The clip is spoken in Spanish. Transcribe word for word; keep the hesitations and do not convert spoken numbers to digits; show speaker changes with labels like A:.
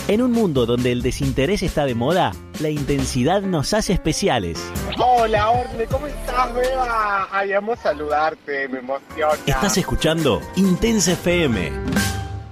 A: En un mundo donde el desinterés está de moda, la intensidad nos hace especiales.
B: Hola, Orne, ¿cómo estás, Beba? Ay, amo saludarte, me emociona.
A: Estás escuchando Intensa F M.